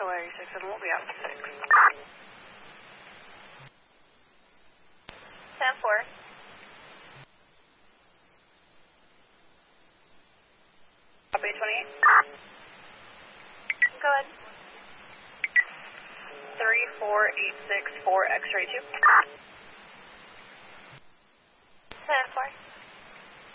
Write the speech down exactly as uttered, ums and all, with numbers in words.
Polaris six, and we'll be out at six. ten four. Copy twenty-eight. Go ahead. three four eight six four X-ray two. ten four.